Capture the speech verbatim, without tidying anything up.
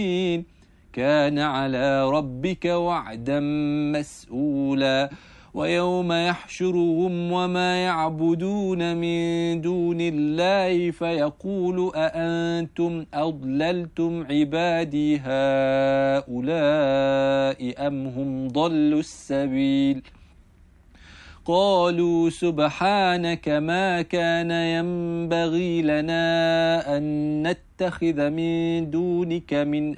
كان على ربك وعدا مسئولا ويوم يحشرهم وما يعبدون من دون الله فيقول أأنتم أضللتم عبادي هؤلاء أم هم ضلوا السبيل قالوا سبحانك ما كان ينبغي لنا أن نتخذ من دونك من